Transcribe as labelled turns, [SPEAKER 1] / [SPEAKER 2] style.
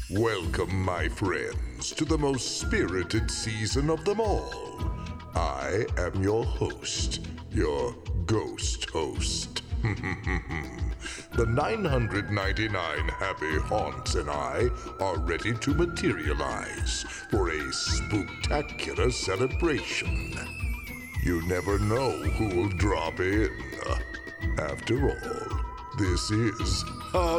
[SPEAKER 1] Welcome, my friends, to the most spirited season of them all. I am your host, your ghost host. The 999 happy haunts and I are ready to materialize for a spooktacular celebration. You never know who will drop in. After all, this is